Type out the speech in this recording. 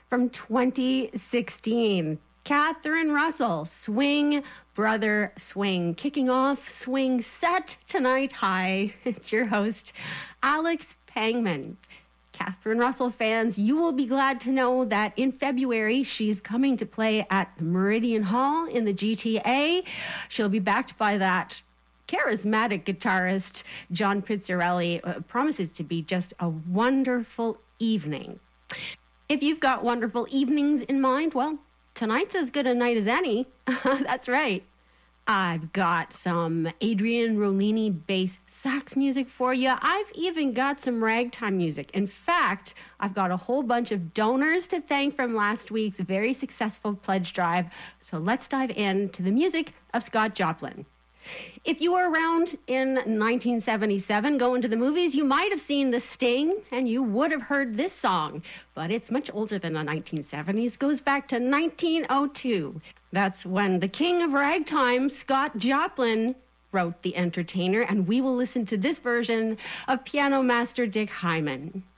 from 2016. Catherine Russell, Swing Brother Swing, kicking off Swing Set tonight. Hi, it's your host, Alex Pangman. Catherine Russell fans, you will be glad to know that in February, she's coming to play at Meridian Hall in the GTA. She'll be backed by that charismatic guitarist, John Pizzarelli. Promises to be just a wonderful evening. If you've got wonderful evenings in mind, well, tonight's as good a night as any. That's right. I've got some Adrian Rollini bass sax music for you. I've even got some ragtime music. In fact, I've got a whole bunch of donors to thank from last week's very successful pledge drive. So let's dive into the music of Scott Joplin. If you were around in 1977 going to the movies, you might have seen The Sting and you would have heard this song. But it's much older than the 1970s, goes back to 1902. That's when the king of ragtime, Scott Joplin, wrote The Entertainer, and we will listen to this version of piano master Dick Hyman.